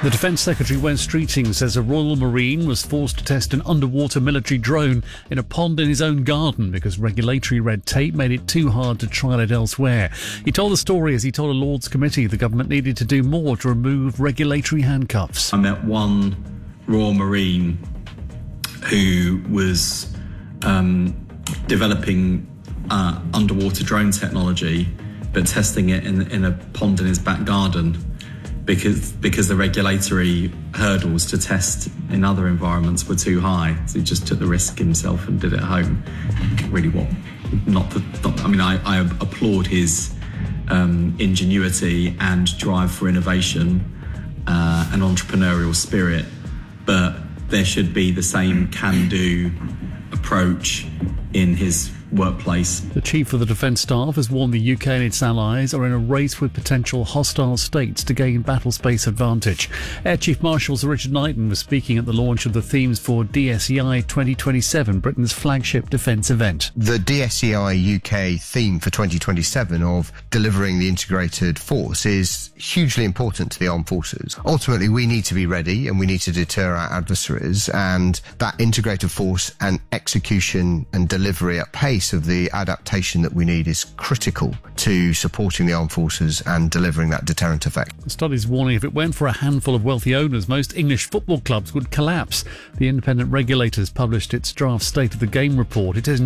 The Defence Secretary Wes Streeting says a Royal Marine was forced to test an underwater military drone in a pond in his own garden because regulatory red tape made it too hard to trial it elsewhere. He told the story as he told a Lords committee the government needed to do more to remove regulatory handcuffs. I met one Royal Marine who was developing underwater drone technology but testing it in a pond in his back garden because the regulatory hurdles to test in other environments were too high. So he just took the risk himself and did it at home. I applaud his ingenuity and drive for innovation and entrepreneurial spirit, but there should be the same can-do approach in his workplace. The Chief of the Defence Staff has warned the UK and its allies are in a race with potential hostile states to gain battle space advantage. Air Chief Marshal Sir Richard Knighton was speaking at the launch of the themes for DSEI 2027, Britain's flagship defence event. The DSEI UK theme for 2027 of delivering the integrated force is hugely important to the armed forces. Ultimately, we need to be ready and we need to deter our adversaries, and that integrated force and execution and delivery at pace of the adaptation that we need is critical to supporting the armed forces and delivering that deterrent effect. The study's warning if it went for a handful of wealthy owners, most English football clubs would collapse. The independent regulators published its draft State of the Game report. It says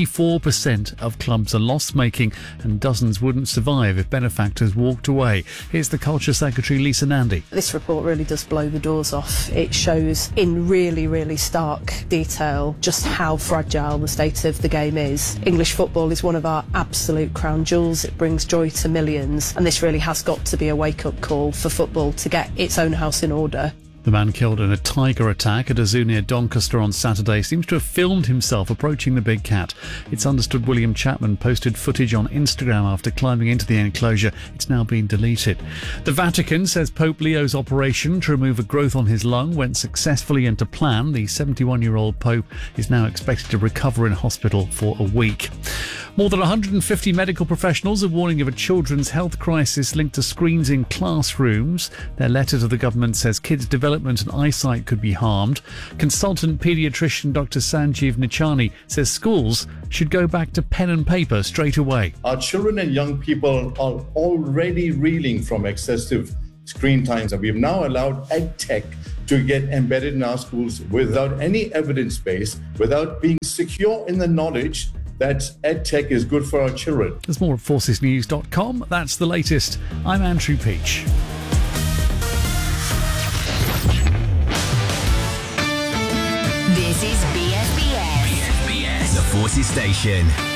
94% of clubs are loss-making and dozens wouldn't survive if benefactors walked away. Here's the Culture Secretary Lisa Nandy. This report really does blow the doors off. It shows in really, really stark detail just how fragile the state of the game is. English football is one of our absolute crown jewels. It brings joy to millions, and this really has got to be a wake-up call for football to get its own house in order. The man killed in a tiger attack at a zoo near Doncaster on Saturday seems to have filmed himself approaching the big cat. It's understood William Chapman posted footage on Instagram after climbing into the enclosure. It's now been deleted. The Vatican says Pope Leo's operation to remove a growth on his lung went successfully into plan. The 71-year-old Pope is now expected to recover in hospital for a week. More than 150 medical professionals are warning of a children's health crisis linked to screens in classrooms. Their letter to the government says kids' development and eyesight could be harmed. Consultant paediatrician Dr. Sanjeev Nichani says schools should go back to pen and paper straight away. Our children and young people are already reeling from excessive screen times, and we've now allowed EdTech to get embedded in our schools without any evidence base, without being secure in the knowledge that EdTech is good for our children. There's more at forcesnews.com. That's the latest. I'm Andrew Peach. This is BSBS. The Forces Station.